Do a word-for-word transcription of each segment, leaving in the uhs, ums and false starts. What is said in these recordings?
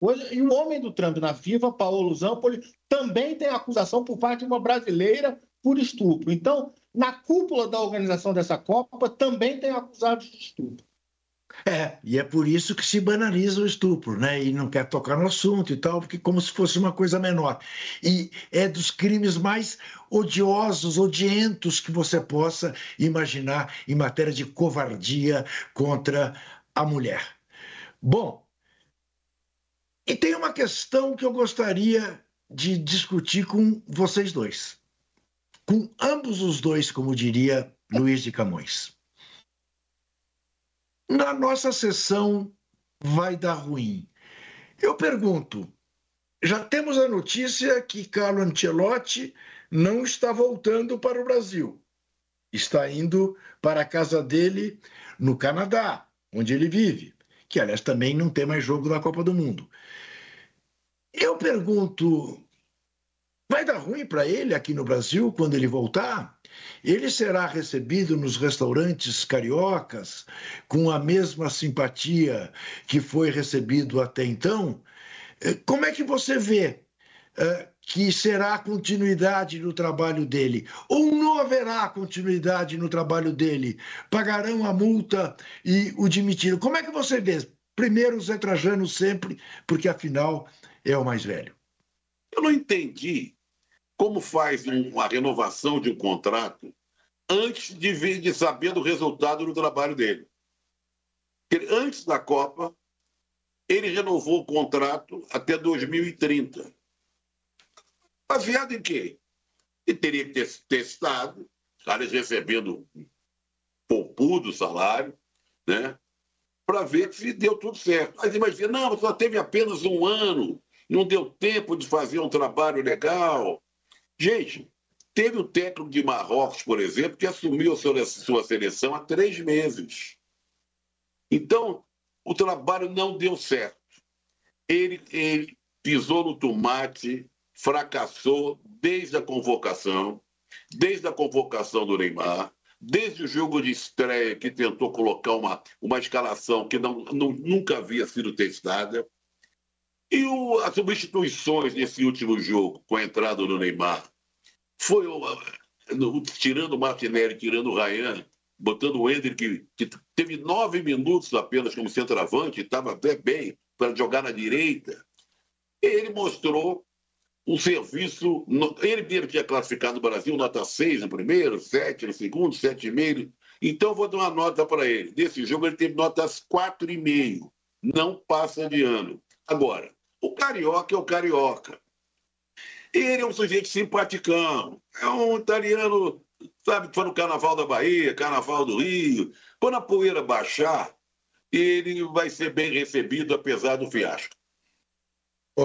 Hoje, e o homem do Trump na FIFA, Paolo Zampoli, também tem acusação por parte de uma brasileira por estupro. Então, na cúpula da organização dessa Copa, também tem acusados de estupro. É, e é por isso que se banaliza o estupro, né? E não quer tocar no assunto e tal, porque como se fosse uma coisa menor. E é dos crimes mais odiosos, odientos que você possa imaginar em matéria de covardia contra a mulher. Bom, e tem uma questão que eu gostaria de discutir com vocês dois. Com ambos os dois, como diria Luiz de Camões. Na nossa sessão vai dar ruim. Eu pergunto, já temos a notícia que Carlo Ancelotti não está voltando para o Brasil. Está indo para a casa dele no Canadá, onde ele vive, que, aliás, também não tem mais jogo da Copa do Mundo. Eu pergunto, vai dar ruim para ele aqui no Brasil quando ele voltar? Ele será recebido nos restaurantes cariocas com a mesma simpatia que foi recebido até então? Como é que você vê uh, que será a continuidade no trabalho dele? Ou não haverá continuidade no trabalho dele? Pagarão a multa e o demitiram? Como é que você vê? Primeiro o Zé Trajano sempre, porque afinal é o mais velho. Eu não entendi como faz uma renovação de um contrato antes de, ver, de saber do resultado do trabalho dele. Ele, antes da Copa, ele renovou o contrato até dois mil e trinta. Baseado em quê? Ele teria que ter testado, caras recebendo poupudo salário, né? Para ver se deu tudo certo. Mas imagina, não, só teve apenas um ano, não deu tempo de fazer um trabalho legal. Gente, teve o técnico de Marrocos, por exemplo, que assumiu a sua seleção há três meses. Então, o trabalho não deu certo. Ele, ele pisou no tomate, fracassou desde a convocação, desde a convocação do Neymar, desde o jogo de estreia que tentou colocar uma, uma escalação que não, não, nunca havia sido testada. E o, as substituições nesse último jogo, com a entrada do Neymar, foi no, tirando o Martinelli, tirando o Ryan, botando o Ender, que, que teve nove minutos apenas como centroavante, estava até bem para jogar na direita. Ele mostrou um serviço. Ele mesmo tinha classificado o Brasil nota seis no primeiro, sete no segundo, sete vírgula cinco. Então, eu vou dar uma nota para ele. Desse jogo, ele teve notas quatro vírgula cinco. Não passa de ano. Agora, o carioca é o carioca. Ele é um sujeito simpaticão. É um italiano, sabe, que foi no Carnaval da Bahia, Carnaval do Rio. Quando a poeira baixar, ele vai ser bem recebido, apesar do fiasco. Ô,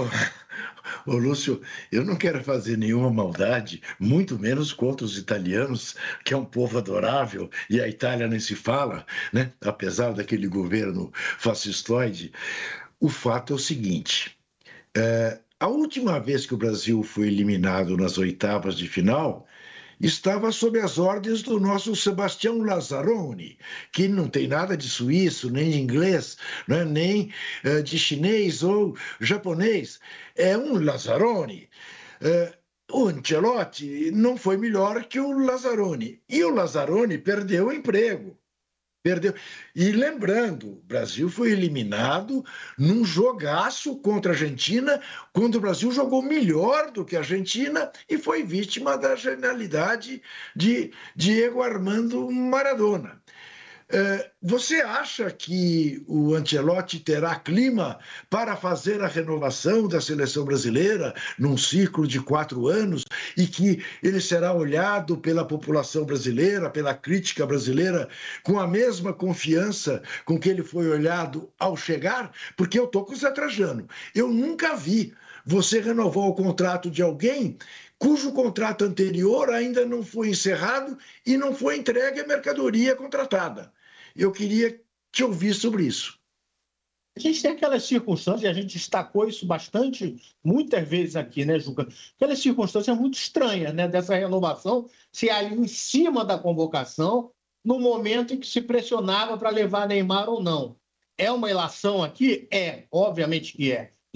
ô, Lúcio, eu não quero fazer nenhuma maldade, muito menos contra os italianos, que é um povo adorável, e a Itália nem se fala, né? Apesar daquele governo fascistoide. O fato é o seguinte, é, a última vez que o Brasil foi eliminado nas oitavas de final, estava sob as ordens do nosso Sebastião Lazzaroni, que não tem nada de suíço, nem de inglês, né, nem uh, de chinês ou japonês. É um Lazzaroni. Uh, o Ancelotti não foi melhor que o Lazzaroni. E o Lazzaroni perdeu o emprego. Perdeu. E lembrando, o Brasil foi eliminado num jogaço contra a Argentina, quando o Brasil jogou melhor do que a Argentina e foi vítima da genialidade de Diego Armando Maradona. Uh, você acha que o Ancelotti terá clima para fazer a renovação da seleção brasileira num ciclo de quatro anos e que ele será olhado pela população brasileira, pela crítica brasileira, com a mesma confiança com que ele foi olhado ao chegar? Porque eu estou com o Zé Trajano. Eu nunca vi você renovar o contrato de alguém cujo contrato anterior ainda não foi encerrado e não foi entregue a mercadoria contratada. Eu queria te ouvir sobre isso. A gente tem aquelas circunstâncias, e a gente destacou isso bastante, muitas vezes aqui, né, Juca? Aquelas circunstâncias muito estranhas, né, dessa renovação, se ali em cima da convocação, no momento em que se pressionava para levar Neymar ou não. É uma ilação aqui? É, obviamente que é.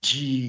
de